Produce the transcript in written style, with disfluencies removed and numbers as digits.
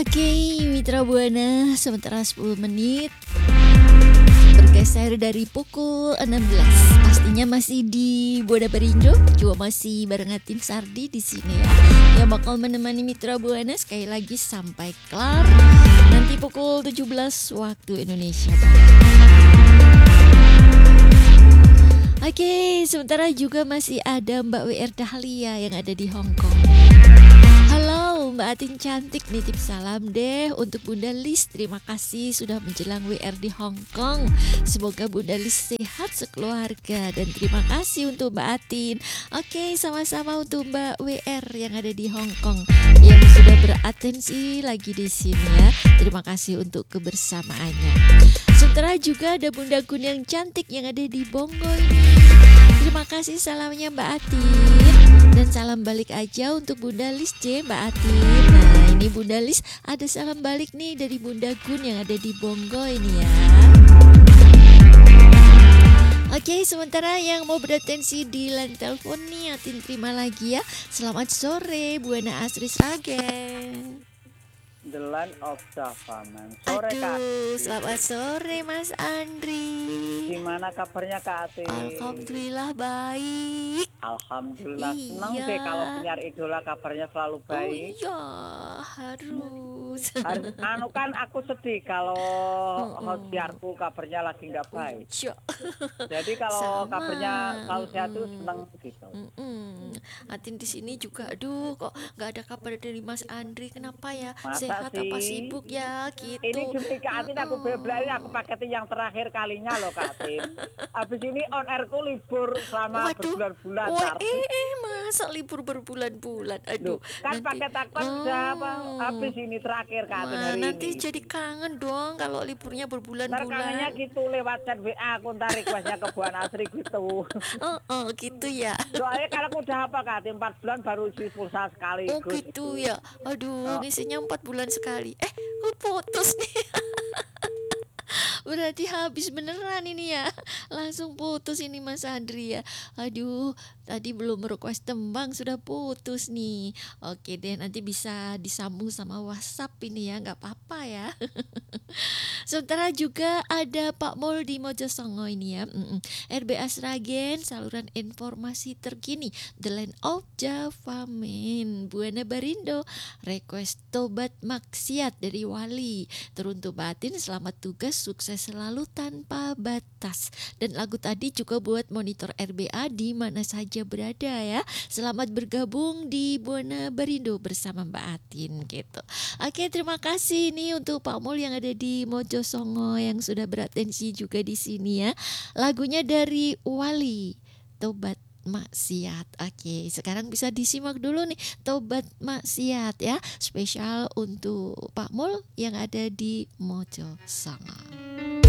Oke, Mitra Buana, sementara 10 menit bergeser dari pukul 16. Pastinya masih di Buana Barindo, juga masih barengatin Sardi di sini ya. Yang bakal menemani Mitra Buana sekali lagi sampai kelar nanti pukul 17 waktu Indonesia Barat. Oke, sementara juga masih ada Mbak WR Dahlia yang ada di Hong Kong. Halo Mbak Atin cantik, nitip salam deh untuk Bunda Lis. Terima kasih sudah menjelang WR di Hong Kong. Semoga Bunda Lis sehat sekeluarga. Dan terima kasih untuk Mbak Atin. Oke, sama-sama untuk Mbak WR yang ada di Hong Kong, yang sudah beratensi lagi di sini ya. Terima kasih untuk kebersamaannya. Sementara juga ada Bunda Gun yang cantik yang ada di Bongo ini. Terima kasih salamnya Mbak Atin. Dan salam balik aja untuk Bunda Lis J, Mbak Atin. Nah ini Bunda Lis ada salam balik nih dari Bunda Gun yang ada di Bongo ini ya. Oke, sementara yang mau beratensi di line telepon nih Atin terima lagi ya. Selamat sore Buana Asri Sragen. The Land of Java, man. Sore Kak. Aduh, selamat sore Mas Andri. Gimana kabarnya Kak Atin? Alhamdulillah baik. Alhamdulillah, senang Iya. deh kalau penyiar idola kabarnya selalu Oh baik. iya, harus. Anu kan aku sedih kalau hostjarku kabarnya lagi nggak baik. Iya. Jadi kalau Sama. kabarnya selalu sehat tuh senang gitu. Atin di sini juga, aduh kok nggak ada kabar dari Mas Andri, kenapa ya? Masa Sehat apa sih? sibuk ya gitu? Ini demi Kak Atin aku bela-belain aku paketin yang terakhir kalinya loh Kak Atin. Habis ini on airku libur selama Waduh, berbulan-bulan. wah, Tar. masa libur berbulan-bulan? Loh, Aduh, kan nanti, paket aku udah apa? Habis ini terakhir Kak Atin wah, hari nanti ini. jadi kangen dong kalau liburnya Ntar kangennya berbulan-bulan. gitu lewat chat WA aku ntar requestnya ke Buana Asri gitu. Gitu ya. Soalnya kalau aku udah apa Kak Atin 4 bulan baru isi pulsa Oh sekaligus. gitu ya. Aduh, Oh. ngisinya 4 bulan sekali. Kok putus nih? Berarti habis beneran ini ya. Langsung putus ini Mas Andri ya. Aduh, tadi belum request tembang sudah putus nih. Oke deh, nanti bisa disambung sama WhatsApp ini ya, nggak apa-apa ya. Sementara juga ada Pak Mul di Mojosongo ini ya. RBA Sragen, saluran informasi terkini The Land of Java Men. Buana Barindo, request tobat maksiat dari Wali. Teruntuk batin, selamat tugas, sukses selalu tanpa batas. Dan lagu tadi juga buat monitor RBA di mana saja berada ya. Selamat bergabung di Buana Barindo bersama Mbak Atin gitu. Oke, terima kasih nih untuk Pak Mul yang ada di Mojosongo yang sudah beratensi juga di sini ya. Lagunya dari Wali, Tobat Maksiat. Oke, sekarang bisa disimak dulu nih Tobat Maksiat ya. Spesial untuk Pak Mul yang ada di Mojosongo.